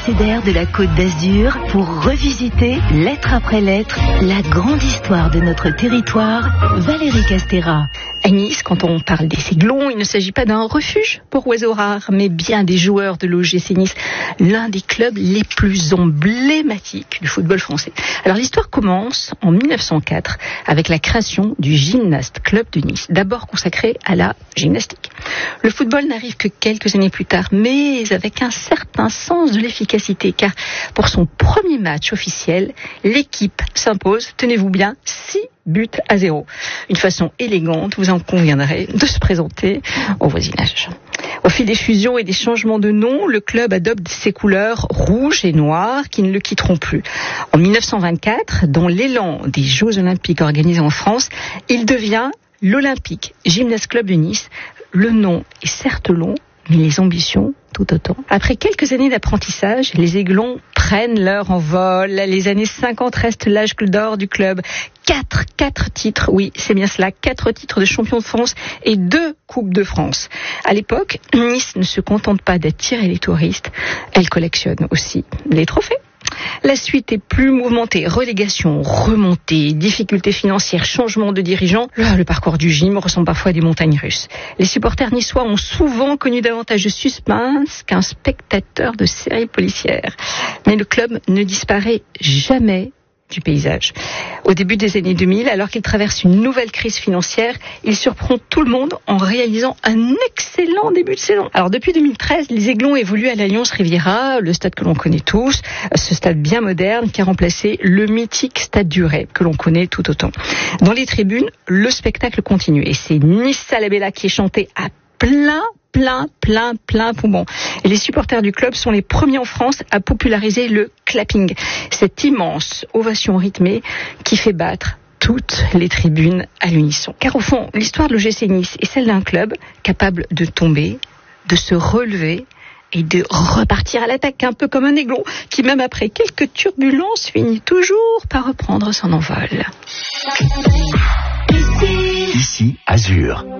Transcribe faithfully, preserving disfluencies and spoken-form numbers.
l'abécédaire de la Côte d'Azur pour revisiter, lettre après lettre, la grande histoire de notre territoire. Valérie Castéra. À Nice, quand on parle des Aiglons, il ne s'agit pas d'un refuge pour oiseaux rares, mais bien des joueurs de l'O G C Nice, l'un des clubs les plus emblématiques du football français. Alors l'histoire commence en mille neuf cent quatre avec la création du Gymnast Club de Nice, d'abord consacré à la gymnastique. Le football n'arrive que quelques années plus tard, mais avec un certain sens de l'efficacité, car pour son premier match officiel, l'équipe s'impose, tenez-vous bien, six buts à zéro. Une façon élégante, vous en conviendrez, de se présenter au voisinage. Au fil des fusions et des changements de nom, le club adopte ses couleurs rouges et noires qui ne le quitteront plus. En mille neuf cent vingt-quatre, dans l'élan des Jeux Olympiques organisés en France, il devient l'Olympique Gymnast Club de Nice. Le nom est certes long, mais les ambitions tout autant. Après quelques années d'apprentissage, les Aiglons prennent leur envol. Les années cinquante restent l'âge d'or du club. Quatre, quatre titres, oui, c'est bien cela, quatre titres de champion de France et deux Coupes de France. À l'époque, Nice ne se contente pas d'attirer les touristes, elle collectionne aussi les trophées. La suite est plus mouvementée. Relégation, remontée, difficultés financières, changement de dirigeants. Le parcours du gym ressemble parfois à des montagnes russes. Les supporters niçois ont souvent connu davantage de suspense qu'un spectateur de série policière. Mais le club ne disparaît jamais du paysage. Au début des années deux mille, alors qu'il traverse une nouvelle crise financière, il surprend tout le monde en réalisant un excellent début de saison. Alors depuis deux mille treize, les Aiglons évoluent à l'Alliance Riviera, le stade que l'on connaît tous, ce stade bien moderne qui a remplacé le mythique stade du Ray que l'on connaît tout autant. Dans les tribunes, le spectacle continue et c'est Nice à la Bella qui est chanté à plein plein, plein, plein poumon. Et les supporters du club sont les premiers en France à populariser le clapping. Cette immense ovation rythmée qui fait battre toutes les tribunes à l'unisson. Car au fond, l'histoire de l'O G C Nice est celle d'un club capable de tomber, de se relever et de repartir à l'attaque, un peu comme un aiglon qui, même après quelques turbulences, finit toujours par reprendre son envol. Ici, Azur.